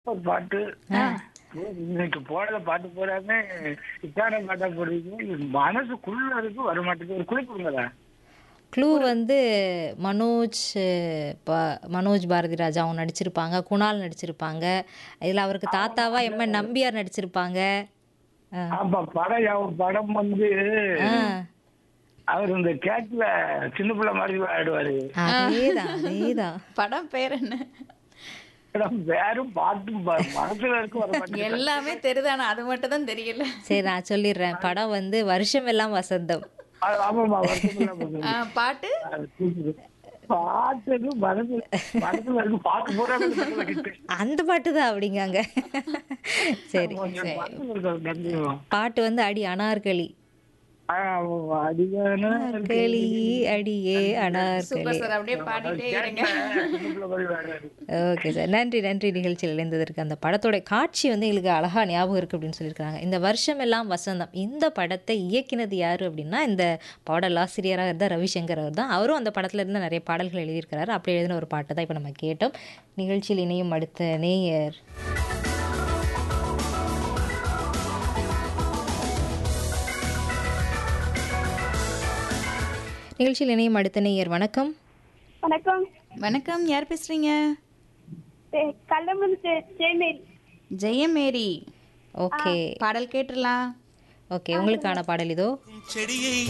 ஒரு பாட்டு ஆ. இன்னைக்கு போடுற பாட்டு போடாம இத்தான பாட்டா போடுறீங்க. மனசுக்குள்ள இருக்கு வர மாட்டேங்குது. ஒரு குறிப்புங்களா? க்ளூ வந்து மனோஜ் மனோஜ் பாரதி ராஜா அவங்க நடிச்சிருப்பாங்க. குணால் நடிச்சிருப்பாங்க. இதில் அவருக்கு தாத்தாவா எம்என் நம்பியார் நடிச்சிருப்பாங்க. ஆ. ஆமா, படம் வந்து ஆ. அவர் இந்த கேட்ல சின்ன பிள்ளை மாதிரி விளையாடுவாரு. அதேதான் அதேதான். படம் பேர் என்ன? படம் வேறும் பாட்டும் மனசுல இருக்கு வர மாட்டேங்குது. எல்லாமே தெரியுதானா? அது மட்டும் தான் தெரியல. சரி நான் சொல்லிடுறேன். படம் வந்து வருஷமெல்லாம் வசந்தம். ஆமாமா, வருஷமெல்லாம் போகுது. பாட்டு பாட்டு மனசுல மனசுல இருக்கு. பாட்டு போடாம அந்த பாட்டு தான் அப்படிங்காங்க. சரி. மனசுல இருக்க நன்றிமா. பாட்டு வந்து அடி அனார்களி. அடியான அனார்களி அடியே அனார்களி. Super sir. அப்படியே பாடிட்டே இருங்க. சின்ன பிள்ளை மாதிரி விளையாடுவாரு. Okay sir. நன்றி நன்றி நிகழ்ச்சியில் இணைந்ததற்கு. அந்த படத்தோட காட்சி வந்து எங்களுக்கு அழகாக ஞாபகம் இருக்குது அப்படின்னு சொல்லியிருக்காங்க. இந்த வருஷமெல்லாம் வசந்தம் இந்த படத்தை இயக்கினது யார் அப்படின்னா இந்த பாடலாசிரியராக இருந்தால் ரவிசங்கர் அவர் தான். அவரும் அந்த படத்தில் இருந்து நிறைய பாடல்கள் எழுதியிருக்கிறாரு. அப்படி எழுதின ஒரு பாட்டை தான் இப்போ நம்ம கேட்டோம். நிகழ்ச்சியில் இணையும் அடுத்த நேயர் நிகழ்ச்சியில் இணையும் அடுத்த நேயர் வணக்கம். வணக்கம். வணக்கம். யார் பேசுறீங்க? கல்லமன் ஜெயமேரி. ஜெயமேரி. ஓகே பாடல் கேட்டுடலாம். ஓகே உங்களுக்கான பாடல் இதோ. செடியை